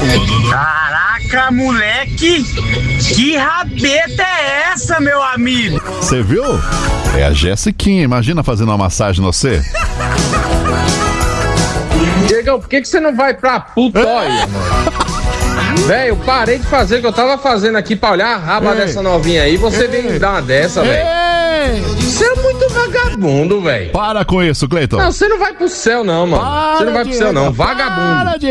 Caraca, moleque! Que rabeta é essa, meu amigo? Você viu? É a Jessiquinha, imagina fazendo uma massagem no você. Diegão, por que você não vai pra putóia, mano? Velho, eu parei de fazer o que eu tava fazendo aqui pra olhar a raba dessa novinha aí. Você vem me dar uma dessa, velho. Você é muito vagabundo, velho. Para com isso, Cleiton. Não, você não vai pro céu, não, mano. Você não vai pro céu, não. Vagabundo.